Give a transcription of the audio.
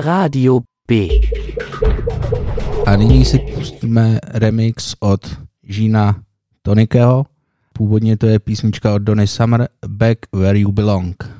Radio B. A nyní si pustíme remix od Gina Tonikého. Původně to je písnička od Donny Summer, Back Where You Belong.